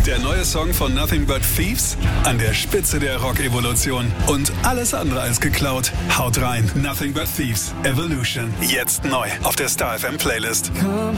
Der neue Song von Nothing But Thieves, an der Spitze der Rock-Evolution und alles andere als geklaut. Haut rein, Nothing But Thieves, Evolution, jetzt neu auf der Star FM Playlist.